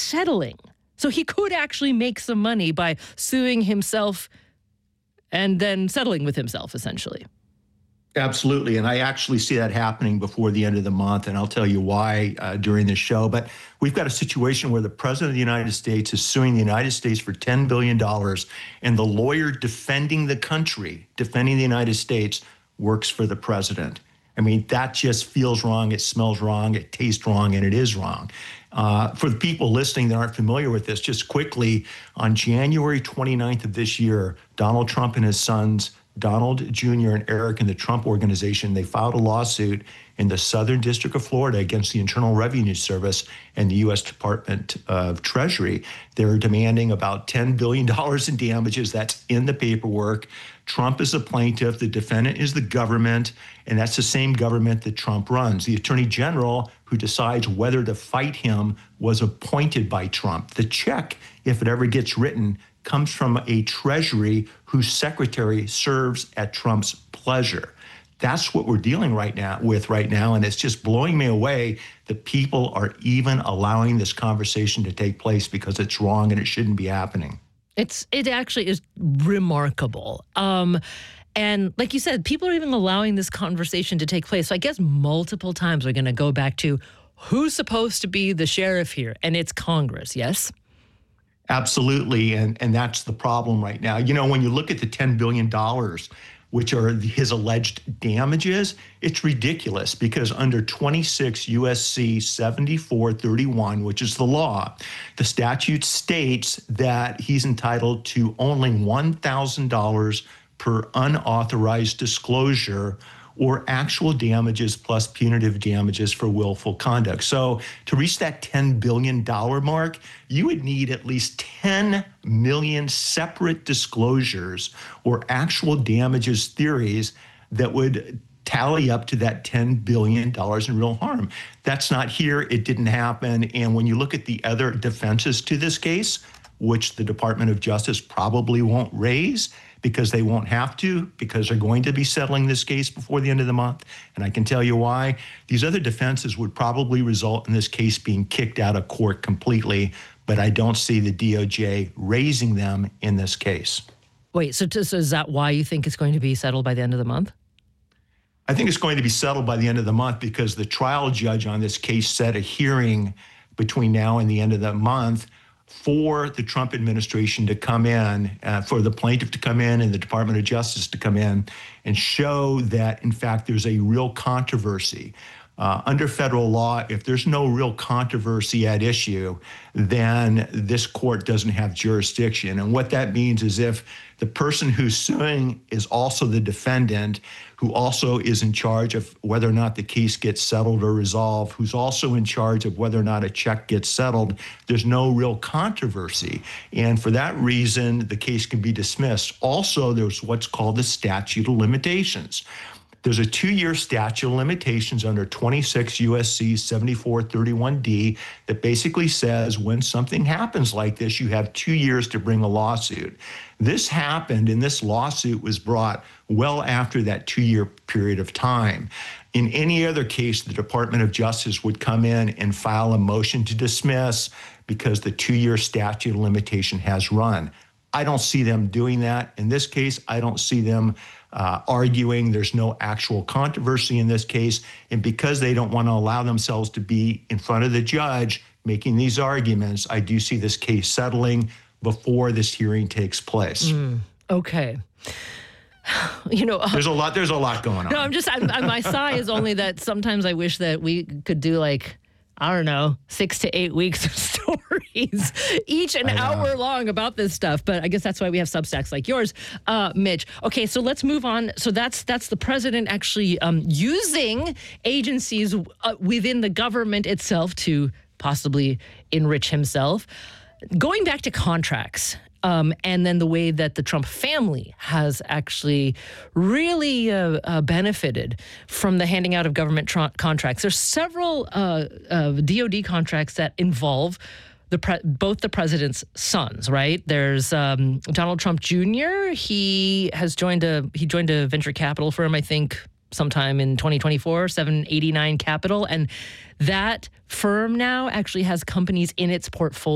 settling. So he could actually make some money by suing himself and then settling with himself, essentially. Absolutely. And I actually see that happening before the end of the month. And I'll tell you why during this show. But we've got a situation where the president of the United States is suing the United States for $10 billion. And the lawyer defending the country, defending the United States, works for the president. I mean, that just feels wrong. It smells wrong. It tastes wrong. And it is wrong. For the people listening that aren't familiar with this, just quickly, on January 29th of this year, Donald Trump and his sons, Donald Jr. and Eric and the Trump Organization, they filed a lawsuit in the Southern District of Florida against the Internal Revenue Service and the U.S. Department of Treasury. They're demanding about $10 billion in damages. That's in the paperwork. Trump is the plaintiff. The defendant is the government, and that's the same government that Trump runs. The Attorney General, who decides whether to fight him, was appointed by Trump. The check, if it ever gets written, comes from a Treasury whose secretary serves at Trump's pleasure. That's what we're dealing with right now, and it's just blowing me away that people are even allowing this conversation to take place because it's wrong and it shouldn't be happening. It actually is remarkable. And like you said, people are even allowing this conversation to take place. So I guess multiple times we're going to go back to who's supposed to be the sheriff here, and it's Congress, yes? Absolutely, and that's the problem right now. You know, when you look at the $10 billion, which are his alleged damages, it's ridiculous because under 26 U.S.C. 7431, which is the law, the statute states that he's entitled to only $1,000 per unauthorized disclosure or actual damages plus punitive damages for willful conduct. So to reach that $10 billion mark, you would need at least 10 million separate disclosures or actual damages theories that would tally up to that $10 billion in real harm. That's not here. It didn't happen. And when you look at the other defenses to this case, which the Department of Justice probably won't raise, because they won't have to, because they're going to be settling this case before the end of the month. And I can tell you why. These other defenses would probably result in this case being kicked out of court completely, but I don't see the DOJ raising them in this case. Wait, so is that why you think it's going to be settled by the end of the month? I think it's going to be settled by the end of the month because the trial judge on this case set a hearing between now and the end of the month for the Trump administration to come in, for the plaintiff to come in and the Department of Justice to come in and show that, in fact, there's a real controversy. Under federal law, if there's no real controversy at issue, then this court doesn't have jurisdiction. And what that means is if the person who's suing is also the defendant, who also is in charge of whether or not the case gets settled or resolved, who's also in charge of whether or not a check gets settled, there's no real controversy. And for that reason, the case can be dismissed. Also, there's what's called the statute of limitations. There's a 2-year statute of limitations under 26 U.S.C. 7431D that basically says when something happens like this, you have 2 years to bring a lawsuit. This happened, and this lawsuit was brought well after that 2-year period of time. In any other case, the Department of Justice would come in and file a motion to dismiss because the 2-year statute of limitation has run. I don't see them doing that. In this case, I don't see them arguing. There's no actual controversy in this case. And because they don't want to allow themselves to be in front of the judge making these arguments, I do see this case settling before this hearing takes place. Okay. You know, there's a lot going on. No, my sigh is only that sometimes I wish that we could do like, I don't know, 6 to 8 weeks of stories, each an hour long about this stuff. But I guess that's why we have Substacks like yours, Mitch. Okay, so let's move on. So that's the president actually using agencies within the government itself to possibly enrich himself. Going back to contracts, and then the way that the Trump family has actually really benefited from the handing out of government contracts. There's several DOD contracts that involve both the president's sons, right? There's Donald Trump Jr. He joined a venture capital firm, I think, sometime in 2024, 789 Capital, and that firm now actually has companies in its portfolio